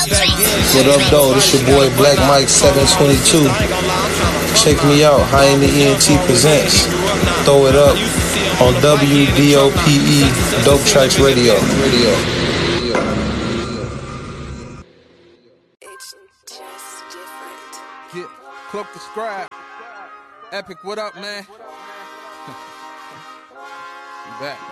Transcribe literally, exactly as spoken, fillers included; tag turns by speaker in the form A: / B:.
A: What up, though? This your boy Black Mike seven twenty-two. Check me out. High in the E N T presents. Throw it up on W D O P E Dope Tracks Radio. Radio.
B: It's just different.
C: Get Cloak the Scribe. Epic, what up, man? You back.